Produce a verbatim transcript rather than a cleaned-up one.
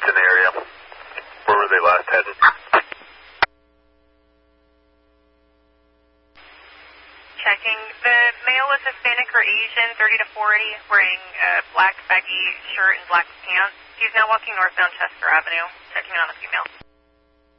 streets in the area. Where were they last headed? Checking. The male was Hispanic or Asian, thirty to forty, wearing a black baggy shirt and black pants. He's now walking northbound Chester Avenue. Checking on the female.